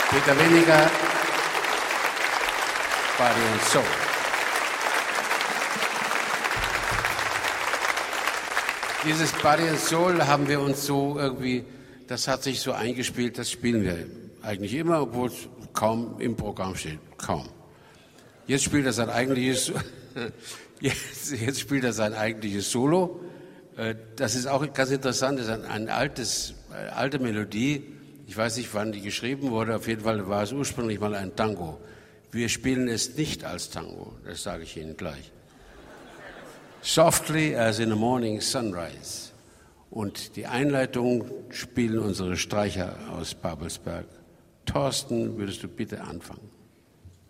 Peter Weniger, Body and Soul. Dieses Body and Soul haben wir uns so irgendwie, das hat sich so eingespielt, das spielen wir eigentlich immer, obwohl es kaum im Programm steht. Kaum. Jetzt spielt er sein eigentliches, jetzt spielt er sein eigentliches Solo. Das ist auch ganz interessant, das ist eine alte Melodie. Ich weiß nicht, wann die geschrieben wurde. Auf jeden Fall war es ursprünglich mal ein Tango. Wir spielen es nicht als Tango, das sage ich Ihnen gleich. Softly as in a morning sunrise. Und die Einleitung spielen unsere Streicher aus Babelsberg. Thorsten, würdest du bitte anfangen?